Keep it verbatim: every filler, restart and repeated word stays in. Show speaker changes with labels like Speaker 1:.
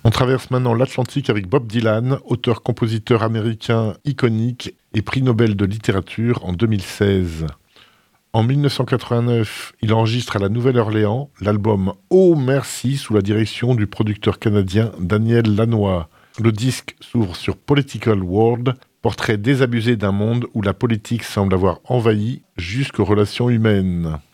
Speaker 1: On traverse maintenant l'Atlantique avec Bob Dylan, auteur-compositeur américain iconique et prix Nobel de littérature en deux mille seize. En dix-neuf cent quatre-vingt-neuf, il enregistre à la Nouvelle-Orléans l'album Oh Merci sous la direction du producteur canadien Daniel Lanois. Le disque s'ouvre sur Political World, portrait désabusé d'un monde où la politique semble avoir envahi jusqu'aux relations humaines.